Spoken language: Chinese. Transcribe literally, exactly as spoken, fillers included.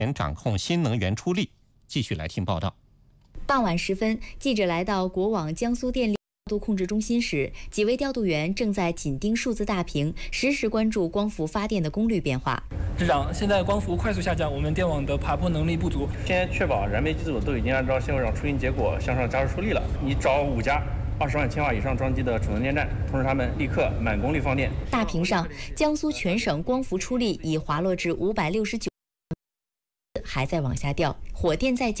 掌控新能源出力。继续来听报道。 傍晚时分，记者来到国网江苏电力调度控制中心时，几位调度员正在紧盯数字大屏，实时关注光伏发电的功率变化。 支长，现在光伏快速下降，我们电网的爬坡能力不足。 现在确保燃煤机组都已经按照现会场出行结果向上加速出力了。你找五家二十万千瓦以上装机的储能电站，通知他们立刻满功率放电。 大屏上，江苏全省光伏出力已滑落至五百六十九，还在往下掉。火电在